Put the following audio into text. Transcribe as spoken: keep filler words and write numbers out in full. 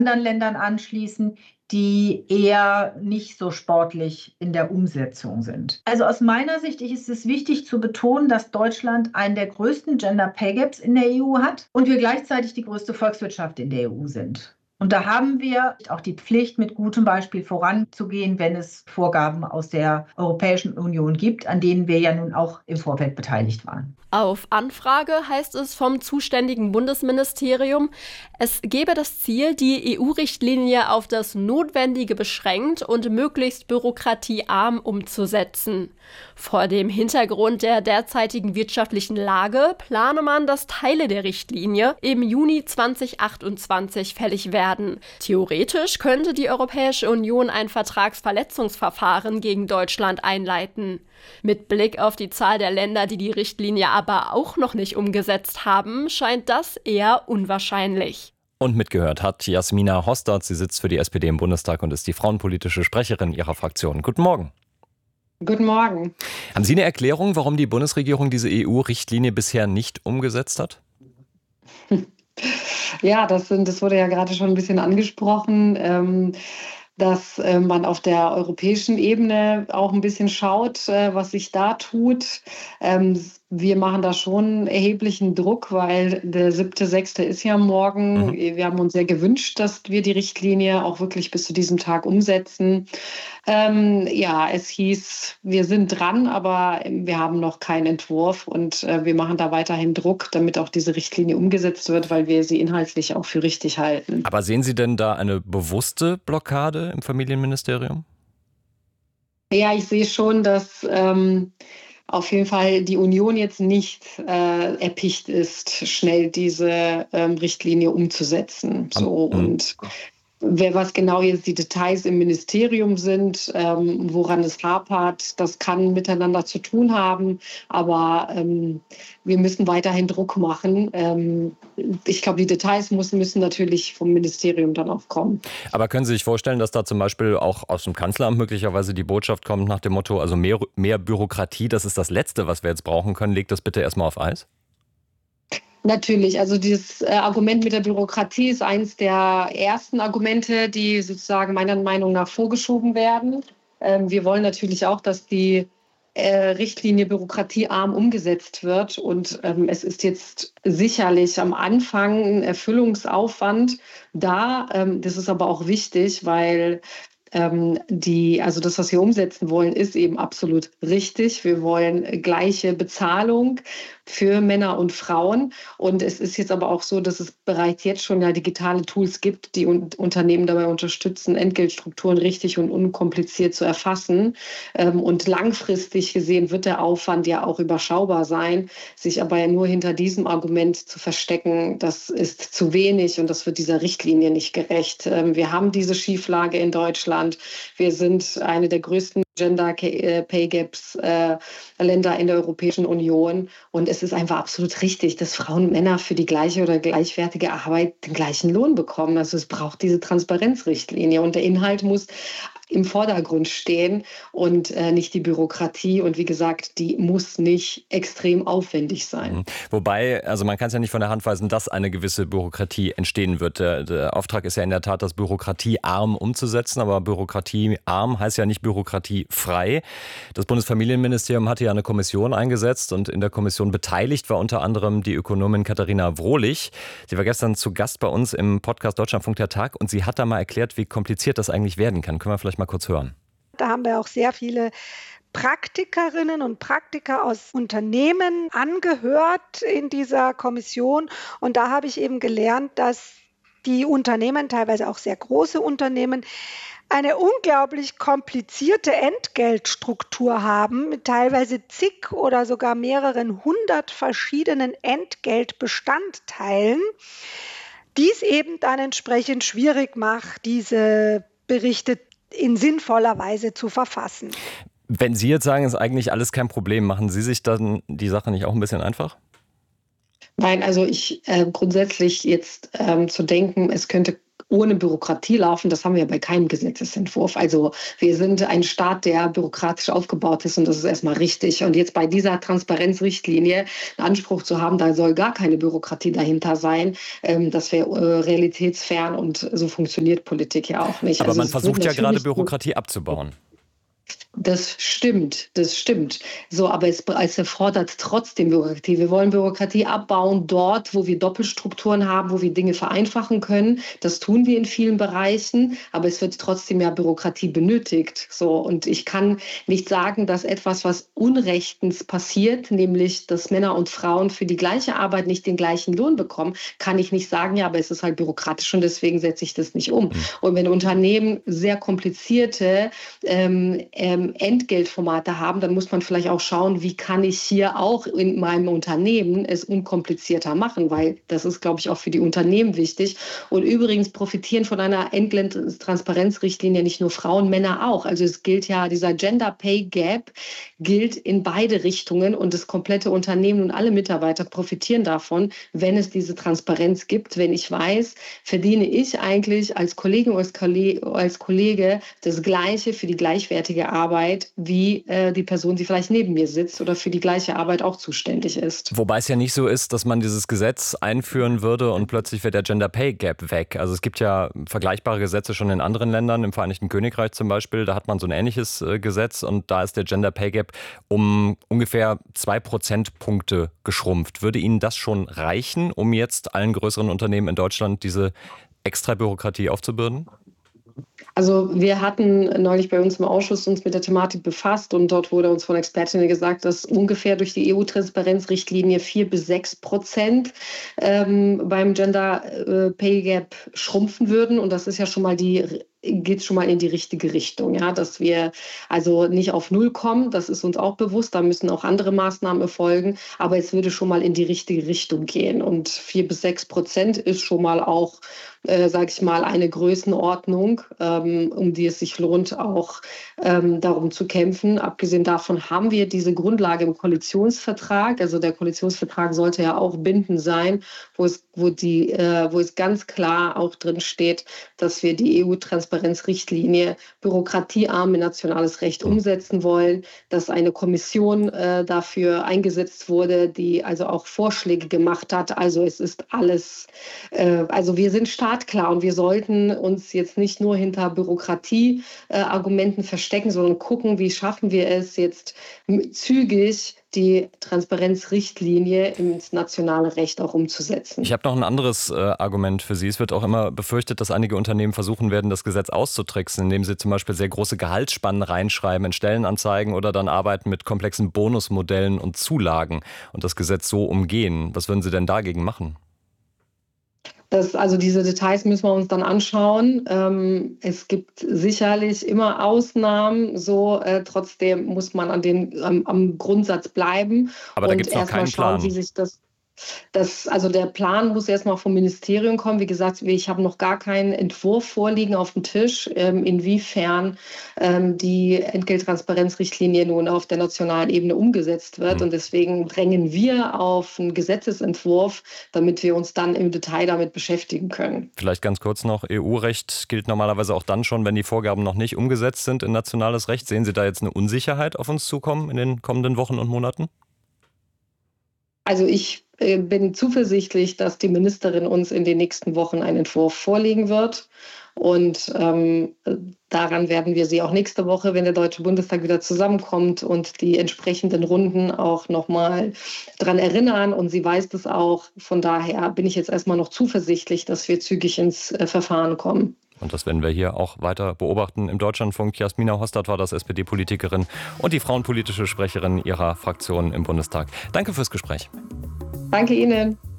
anderen Ländern anschließen, die eher nicht so sportlich in der Umsetzung sind. Also aus meiner Sicht ist es wichtig zu betonen, dass Deutschland einen der größten Gender Pay Gaps in der E U hat und wir gleichzeitig die größte Volkswirtschaft in der E U sind. Und da haben wir auch die Pflicht, mit gutem Beispiel voranzugehen, wenn es Vorgaben aus der Europäischen Union gibt, an denen wir ja nun auch im Vorfeld beteiligt waren. Auf Anfrage heißt es vom zuständigen Bundesministerium, es gebe das Ziel, die E U-Richtlinie auf das Notwendige beschränkt und möglichst bürokratiearm umzusetzen. Vor dem Hintergrund der derzeitigen wirtschaftlichen Lage plane man, dass Teile der Richtlinie im Juni zweitausendachtundzwanzig fällig werden. Theoretisch könnte die Europäische Union ein Vertragsverletzungsverfahren gegen Deutschland einleiten. Mit Blick auf die Zahl der Länder, die die Richtlinie aber auch noch nicht umgesetzt haben, scheint das eher unwahrscheinlich. Und mitgehört hat Jasmina Hostert. Sie sitzt für die S P D im Bundestag und ist die frauenpolitische Sprecherin ihrer Fraktion. Guten Morgen. Guten Morgen. Haben Sie eine Erklärung, warum die Bundesregierung diese E U-Richtlinie bisher nicht umgesetzt hat? Ja, das, sind, das wurde ja gerade schon ein bisschen angesprochen. Ähm, dass äh, man auf der europäischen Ebene auch ein bisschen schaut, äh, was sich da tut. Ähm, wir machen da schon erheblichen Druck, weil der siebte sechste ist ja morgen. Mhm. Wir haben uns sehr gewünscht, dass wir die Richtlinie auch wirklich bis zu diesem Tag umsetzen. Ähm, ja, es hieß, wir sind dran, aber wir haben noch keinen Entwurf und äh, wir machen da weiterhin Druck, damit auch diese Richtlinie umgesetzt wird, weil wir sie inhaltlich auch für richtig halten. Aber sehen Sie denn da eine bewusste Blockade im Familienministerium? Ja, ich sehe schon, dass ähm, auf jeden Fall die Union jetzt nicht äh, erpicht ist, schnell diese ähm, Richtlinie umzusetzen. So, mhm. und wer was genau jetzt die Details im Ministerium sind, ähm, woran es hapert, das kann miteinander zu tun haben. Aber ähm, wir müssen weiterhin Druck machen. Ähm, ich glaube, die Details müssen, müssen natürlich vom Ministerium dann auch kommen. Aber können Sie sich vorstellen, dass da zum Beispiel auch aus dem Kanzleramt möglicherweise die Botschaft kommt nach dem Motto, also mehr, mehr Bürokratie, das ist das Letzte, was wir jetzt brauchen können, legt das bitte erstmal auf Eis? Natürlich, also dieses äh, Argument mit der Bürokratie ist eines der ersten Argumente, die sozusagen meiner Meinung nach vorgeschoben werden. Ähm, wir wollen natürlich auch, dass die äh, Richtlinie bürokratiearm umgesetzt wird und ähm, es ist jetzt sicherlich am Anfang ein Erfüllungsaufwand da. Ähm, das ist aber auch wichtig, weil ähm, die, also das, was wir umsetzen wollen, ist eben absolut richtig. Wir wollen gleiche Bezahlung für Männer und Frauen. Und es ist jetzt aber auch so, dass es bereits jetzt schon ja digitale Tools gibt, die un- Unternehmen dabei unterstützen, Entgeltstrukturen richtig und unkompliziert zu erfassen. Ähm, und langfristig gesehen wird der Aufwand ja auch überschaubar sein. Sich aber ja nur hinter diesem Argument zu verstecken, das ist zu wenig und das wird dieser Richtlinie nicht gerecht. Ähm, wir haben diese Schieflage in Deutschland. Wir sind eine der größten Gender Pay Gaps äh, Länder in der Europäischen Union. Und es ist einfach absolut richtig, dass Frauen und Männer für die gleiche oder gleichwertige Arbeit den gleichen Lohn bekommen. Also es braucht diese Transparenzrichtlinie und der Inhalt muss im Vordergrund stehen und äh, nicht die Bürokratie. Und wie gesagt, die muss nicht extrem aufwendig sein. Mhm. Wobei, also man kann es ja nicht von der Hand weisen, dass eine gewisse Bürokratie entstehen wird. Der, der Auftrag ist ja in der Tat, das bürokratiearm umzusetzen, aber bürokratiearm heißt ja nicht bürokratiefrei. Das Bundesfamilienministerium hatte ja eine Kommission eingesetzt und in der Kommission beteiligt war unter anderem die Ökonomin Katharina Wrohlich. Sie war gestern zu Gast bei uns im Podcast Deutschlandfunk der Tag und sie hat da mal erklärt, wie kompliziert das eigentlich werden kann. Können wir vielleicht mal kurz hören. Da haben wir auch sehr viele Praktikerinnen und Praktiker aus Unternehmen angehört in dieser Kommission. Und da habe ich eben gelernt, dass die Unternehmen, teilweise auch sehr große Unternehmen, eine unglaublich komplizierte Entgeltstruktur haben mit teilweise zig oder sogar mehreren hundert verschiedenen Entgeltbestandteilen, die es eben dann entsprechend schwierig macht, diese Berichte in sinnvoller Weise zu verfassen. Wenn Sie jetzt sagen, ist eigentlich alles kein Problem, machen Sie sich dann die Sache nicht auch ein bisschen einfach? Nein, also ich äh, grundsätzlich jetzt ähm, zu denken, es könnte ohne Bürokratie laufen, das haben wir bei keinem Gesetzesentwurf. Also wir sind ein Staat, der bürokratisch aufgebaut ist und das ist erstmal richtig. Und jetzt bei dieser Transparenzrichtlinie einen Anspruch zu haben, da soll gar keine Bürokratie dahinter sein, ähm, das wäre äh, realitätsfern und so funktioniert Politik ja auch nicht. Aber also man versucht ja gerade Bürokratie abzubauen. Das stimmt, das stimmt. So, aber es, es erfordert trotzdem Bürokratie. Wir wollen Bürokratie abbauen dort, wo wir Doppelstrukturen haben, wo wir Dinge vereinfachen können. Das tun wir in vielen Bereichen, aber es wird trotzdem ja Bürokratie benötigt. So, und ich kann nicht sagen, dass etwas, was unrechtens passiert, nämlich dass Männer und Frauen für die gleiche Arbeit nicht den gleichen Lohn bekommen, kann ich nicht sagen, ja, aber es ist halt bürokratisch und deswegen setze ich das nicht um. Mhm. Und wenn Unternehmen sehr komplizierte ähm, ähm, Entgeltformate haben, dann muss man vielleicht auch schauen, wie kann ich hier auch in meinem Unternehmen es unkomplizierter machen, weil das ist, glaube ich, auch für die Unternehmen wichtig. Und übrigens profitieren von einer Entgelttransparenzrichtlinie nicht nur Frauen, Männer auch. Also es gilt ja, dieser Gender Pay Gap gilt in beide Richtungen und das komplette Unternehmen und alle Mitarbeiter profitieren davon, wenn es diese Transparenz gibt. Wenn ich weiß, verdiene ich eigentlich als Kollegin oder als Kollege das Gleiche für die gleichwertige Arbeit, wie äh, die Person, die vielleicht neben mir sitzt oder für die gleiche Arbeit auch zuständig ist. Wobei es ja nicht so ist, dass man dieses Gesetz einführen würde und plötzlich wird der Gender Pay Gap weg. Also es gibt ja vergleichbare Gesetze schon in anderen Ländern, im Vereinigten Königreich zum Beispiel, da hat man so ein ähnliches äh, Gesetz und da ist der Gender Pay Gap um ungefähr zwei Prozentpunkte geschrumpft. Würde Ihnen das schon reichen, um jetzt allen größeren Unternehmen in Deutschland diese extra Bürokratie aufzubürden? Also wir hatten neulich bei uns im Ausschuss uns mit der Thematik befasst und dort wurde uns von Expertinnen gesagt, dass ungefähr durch die E U-Transparenzrichtlinie vier bis sechs Prozent ähm, beim Gender äh, Pay Gap schrumpfen würden und das ist ja schon mal die geht schon mal in die richtige Richtung, ja, dass wir also nicht auf Null kommen, das ist uns auch bewusst, da müssen auch andere Maßnahmen erfolgen, aber es würde schon mal in die richtige Richtung gehen und vier bis sechs Prozent ist schon mal auch, äh, sage ich mal, eine Größenordnung, ähm, um die es sich lohnt, auch ähm, darum zu kämpfen. Abgesehen davon haben wir diese Grundlage im Koalitionsvertrag, also der Koalitionsvertrag sollte ja auch bindend sein, wo es, wo die, äh, wo es ganz klar auch drin steht, dass wir die E U-Transparenzrichtlinie bürokratiearm in nationales Recht umsetzen wollen, dass eine Kommission äh, dafür eingesetzt wurde, die also auch Vorschläge gemacht hat. Also es ist alles, äh, also wir sind startklar und wir sollten uns jetzt nicht nur hinter Bürokratieargumenten äh, verstecken, sondern gucken, wie schaffen wir es jetzt zügig, die Transparenzrichtlinie ins nationale Recht auch umzusetzen. Ich habe noch ein anderes äh, Argument für Sie. Es wird auch immer befürchtet, dass einige Unternehmen versuchen werden, das Gesetz auszutricksen, indem sie zum Beispiel sehr große Gehaltsspannen reinschreiben in Stellenanzeigen oder dann arbeiten mit komplexen Bonusmodellen und Zulagen und das Gesetz so umgehen. Was würden Sie denn dagegen machen? Das, also diese Details müssen wir uns dann anschauen. Ähm, es gibt sicherlich immer Ausnahmen, so äh, trotzdem muss man an den, am, am Grundsatz bleiben. Aber da gibt es noch keinen schauen, Plan. Wie sich das Das, also der Plan muss erstmal vom Ministerium kommen. Wie gesagt, ich habe noch gar keinen Entwurf vorliegen auf dem Tisch, ähm, inwiefern ähm, die Entgelttransparenzrichtlinie nun auf der nationalen Ebene umgesetzt wird. Mhm. Und deswegen drängen wir auf einen Gesetzesentwurf, damit wir uns dann im Detail damit beschäftigen können. Vielleicht ganz kurz noch, E U-Recht gilt normalerweise auch dann schon, wenn die Vorgaben noch nicht umgesetzt sind in nationales Recht. Sehen Sie da jetzt eine Unsicherheit auf uns zukommen in den kommenden Wochen und Monaten? Also ich bin zuversichtlich, dass die Ministerin uns in den nächsten Wochen einen Entwurf vorlegen wird. Und ähm, daran werden wir sie auch nächste Woche, wenn der Deutsche Bundestag wieder zusammenkommt und die entsprechenden Runden auch nochmal dran erinnern. Und sie weiß das auch. Von daher bin ich jetzt erstmal noch zuversichtlich, dass wir zügig ins äh, Verfahren kommen. Und das werden wir hier auch weiter beobachten. Im Deutschlandfunk Jasmina Hostad war das, S P D-Politikerin und die frauenpolitische Sprecherin ihrer Fraktion im Bundestag. Danke fürs Gespräch. Danke Ihnen.